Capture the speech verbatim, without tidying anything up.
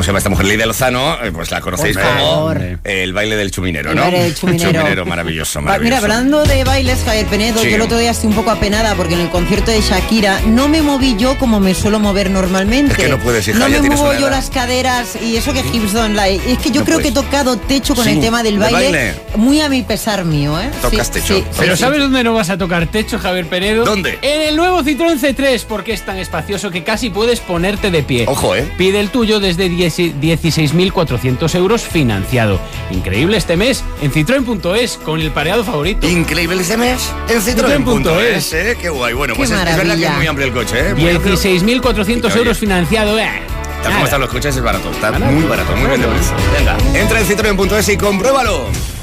se llama esta mujer, Lidia Lozano, eh, pues la conocéis Por como favor. eh, el baile del chuminero, El ¿no? baile del chuminero. chuminero, maravilloso, maravilloso. Mira, hablando de bailes, Javier Penedo, Sí. yo el otro día estoy un poco apenada porque en el concierto de Shakira no me moví yo como me suelo mover normalmente. Es que no puedes, hija, No ya me tienes muevo una yo edad. las caderas y eso que hips don't lie. Es que yo No creo puedes. que he tocado techo con Sí, el tema del ¿de baile, baile? muy a mi pesar mío, ¿eh? Tocas Sí, techo. sí, Pero sí, ¿sabes sí. dónde no vas a tocar techo, Javier Penedo? ¿Dónde? En el nuevo Citroën C tres, porque es tan espacioso que casi puedes ponerte de pie. Ojo, ¿eh? Pide el tuyo desde dieciséis mil cuatrocientos euros financiado. Increíble este mes en Citroën punto es con el pareado favorito. Increíble este mes en Citroën punto es, ¿eh? Qué guay. Bueno, Qué pues es, es verdad que maravilla. es muy amplio el coche, ¿eh? Muy amplio. dieciséis mil cuatrocientos Oye, euros financiado. Eh. Tal como Nada. están los coches es barato, está Barato. muy barato, muy bien de precio. Venga, entra en Citroën punto es y compruébalo.